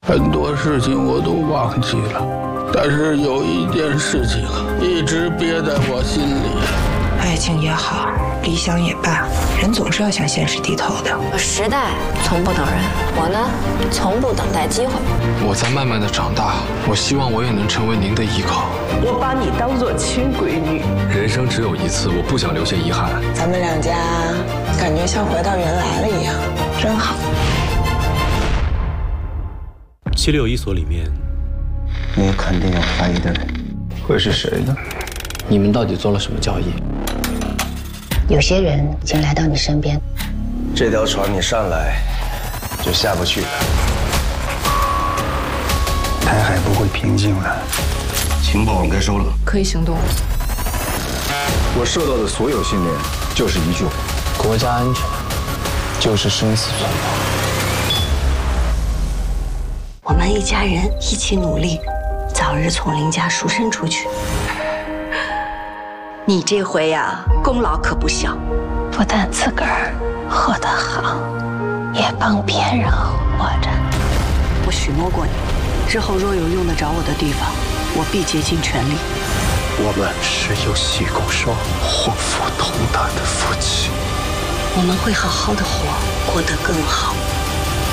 很多事情我都忘记了，但是有一件事情一直憋在我心里。 爱情也好，理想也罢，人总是要向现实低头的。 时代从不等人，我呢，从不等待机会。 我在慢慢的长大，我希望我也能成为您的依靠。 我把你当作亲闺女。 人生只有一次，我不想留下遗憾。 咱们两家感觉像回到原来了一样，真好。 761所里面， 你肯定有怀疑的人，会是谁呢？ 你们到底做了什么交易？ 有些人已经来到你身边， 这条船你上来就下不去了。台海不会平静的，情报我该收了， 可以行动。 我受到的所有训练就是一句话： 国家安全就是生死存亡。 我们一家人一起努力，早日从林家赎身出去。你这回呀，功劳可不小，不但自个儿活得好，也帮别人活着。我许诺过你，日后若有用得着我的地方，我必竭尽全力。 我们是有喜共双、祸福同担的夫妻。 我们会好好的活，过得更好。